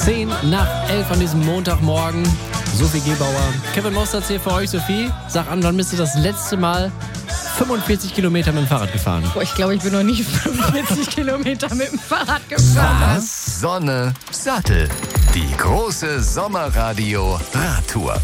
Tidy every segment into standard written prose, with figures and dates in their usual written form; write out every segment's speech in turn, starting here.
10:10 an diesem Montagmorgen. Sophie Gebauer, Kevin Mostert hier für euch. Sophie, sag an, wann bist du das letzte Mal 45 Kilometer mit dem Fahrrad gefahren? Boah, ich glaube, ich bin noch nicht 45 Kilometer mit dem Fahrrad gefahren. Was? Sonne, Sattel. Die große Sommerradio-Radtour.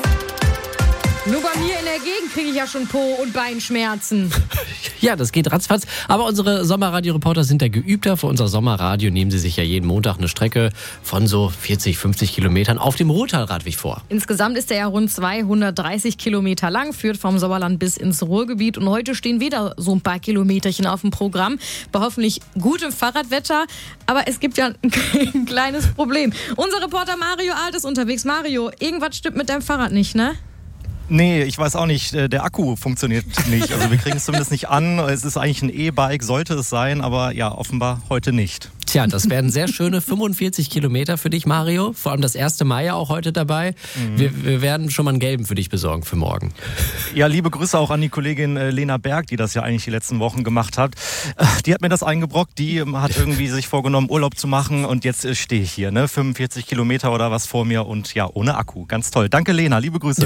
Nur bei mir in der Gegend kriege ich ja schon Po- und Beinschmerzen. Ja, das geht ratzfatz. Aber unsere Sommerradio-Reporter sind da geübter. Für unser Sommerradio nehmen sie sich ja jeden Montag eine Strecke von so 40, 50 Kilometern auf dem Ruhrtalradweg vor. Insgesamt ist er ja rund 230 Kilometer lang, führt vom Sommerland bis ins Ruhrgebiet. Und heute stehen wieder so ein paar Kilometerchen auf dem Programm. Bei hoffentlich gutem Fahrradwetter. Aber es gibt ja ein kleines Problem. Unser Reporter Mario Alt ist unterwegs. Mario, irgendwas stimmt mit deinem Fahrrad nicht, ne? Nee, ich weiß auch nicht. Der Akku funktioniert nicht. Also wir kriegen es zumindest nicht an. Es ist eigentlich ein E-Bike, sollte es sein, aber ja, offenbar heute nicht. Tja, das werden sehr schöne 45 Kilometer für dich, Mario. Vor allem das 1. Mai ja auch heute dabei. Wir werden schon mal einen gelben für dich besorgen für morgen. Ja, liebe Grüße auch an die Kollegin Lena Berg, die das ja eigentlich die letzten Wochen gemacht hat. Die hat mir das eingebrockt. Die hat irgendwie sich vorgenommen, Urlaub zu machen. Und jetzt stehe ich hier, ne? 45 Kilometer oder was vor mir und ja, ohne Akku. Ganz toll. Danke, Lena. Liebe Grüße.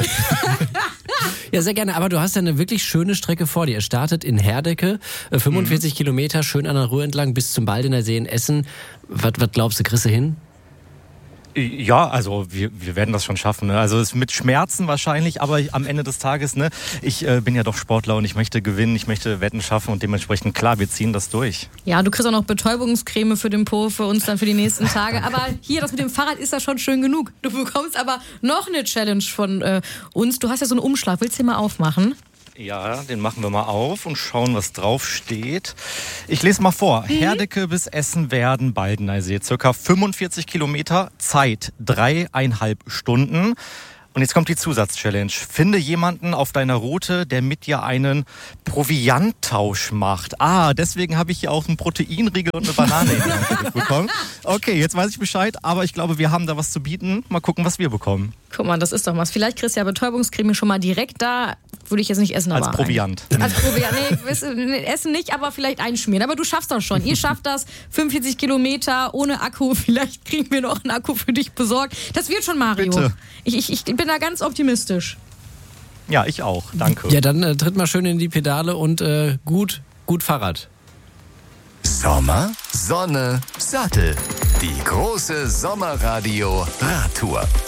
Ja, sehr gerne. Aber du hast ja eine wirklich schöne Strecke vor dir. Ihr startet in Herdecke, 45 Kilometer, schön an der Ruhr entlang bis zum Baldener See in Essen. Was glaubst du, kriegst du hin? Ja, also wir werden das schon schaffen. Ne? Also es ist mit Schmerzen wahrscheinlich, aber am Ende des Tages, ne, ich bin ja doch Sportler und ich möchte gewinnen, ich möchte Wetten schaffen und dementsprechend, klar, wir ziehen das durch. Ja, du kriegst auch noch Betäubungscreme für den Po für uns dann für die nächsten Tage. Aber hier, das mit dem Fahrrad ist ja schon schön genug. Du bekommst aber noch eine Challenge von uns. Du hast ja so einen Umschlag. Willst du den mal aufmachen? Ja, den machen wir mal auf und schauen, was drauf steht. Ich lese mal vor. Herdecke bis Essen-Werden, Baldener See. Circa 45 Kilometer, Zeit 3,5 Stunden. Und jetzt kommt die Zusatzchallenge. Finde jemanden auf deiner Route, der mit dir einen Provianttausch macht. Deswegen habe ich hier auch einen Proteinriegel und eine Banane in die Hand bekommen. Okay, jetzt weiß ich Bescheid, aber ich glaube, wir haben da was zu bieten. Mal gucken, was wir bekommen. Guck mal, das ist doch was. Vielleicht kriegst du ja Betäubungscreme schon mal direkt da. Würde ich jetzt nicht essen, aber als Proviant. Als Proviant. Nee, essen nicht, aber vielleicht einschmieren. Aber du schaffst das schon. Ihr schafft das. 45 Kilometer ohne Akku. Vielleicht kriegen wir noch einen Akku für dich besorgt. Das wird schon, Mario. Bitte. Ich bin da ganz optimistisch. Ja, ich auch. Danke. Ja, dann tritt mal schön in die Pedale und gut Fahrrad. Sommer, Sonne, Sattel. Die große Sommerradio-Radtour.